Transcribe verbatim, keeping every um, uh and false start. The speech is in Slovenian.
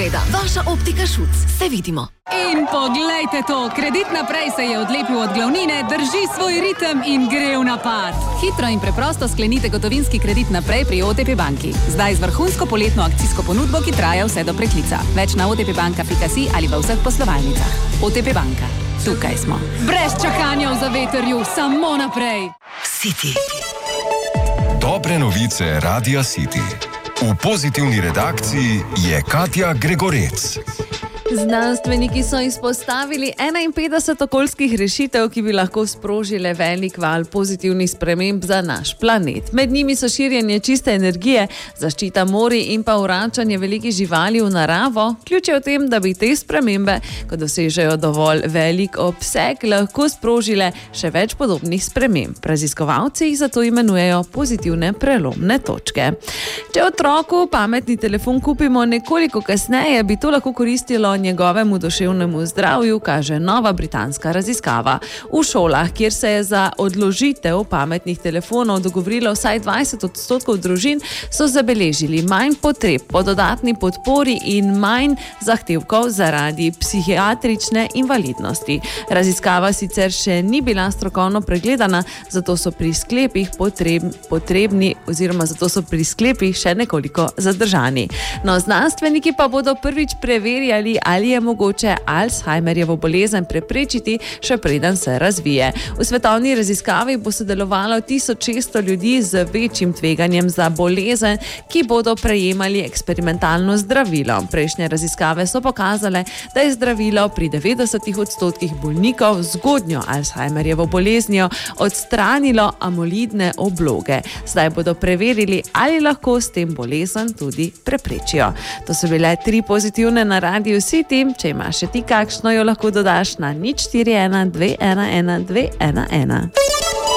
pogleda. Vaša Optika Šuc. Se vidimo. In poglejte to, Kredit Naprej se je odlepil od glavnine, drži svoj ritem in gre v napad. Hitro in preprosto sklenite gotovinski kredit naprej pri O T P banki. Zdaj z vrhunsko poletno akcijsko ponudbo, ki traja vse do preklica. Več na otpbanka pika si ali v vseh poslovalnicah. O T P banka. Tukaj smo. Brez čakanja v zavetrju, samo naprej. City. Dobre novice Radia City. V pozitivni redakciji je Katja Gregorec. Znanstveniki so izpostavili enainpetdeset okoljskih rešitev, ki bi lahko sprožile velik val pozitivnih sprememb za naš planet. Med njimi so širjenje čiste energije, zaščita morij in pa vračanje velikih živali v naravo. Ključ je v tem, da bi te spremembe, ko dosežejo dovolj velik obseg, lahko sprožile še več podobnih sprememb. Raziskovalci jih zato imenujejo pozitivne prelomne točke. Če otroku pametni telefon kupimo nekoliko kasneje, bi to lahko koristilo njegovemu duševnemu zdravju, kaže nova britanska raziskava. V šolah, kjer se je za odložitev pametnih telefonov dogovorilo vsaj dvajset odstotkov družin, so zabeležili manj potreb po dodatni podpori in manj zahtevkov zaradi psihiatrične invalidnosti. Raziskava sicer še ni bila strokovno pregledana, zato so pri sklepih potreb, potrebni oziroma zato so pri sklepih še nekoliko zadržani. No, znanstveniki pa bodo prvič preverjali, ali je mogoče Alzheimerjevo bolezen preprečiti, še preden se razvije. V svetovni raziskavi bo sodelovalo tisoč šeststo ljudi z večjim tveganjem za bolezen, ki bodo prejemali eksperimentalno zdravilo. Prejšnje raziskave so pokazale, da je zdravilo pri devetdesetih odstotkih bolnikov z zgodnjo Alzheimerjevo boleznijo odstranilo amilioidne obloge. Zdaj bodo preverili, ali lahko s tem bolezen tudi preprečijo. To so bile tri pozitivne na Radiu City. Če imaš še ti kakšno, jo lahko dodaš na nič štiri ena dve ena ena dve ena ena.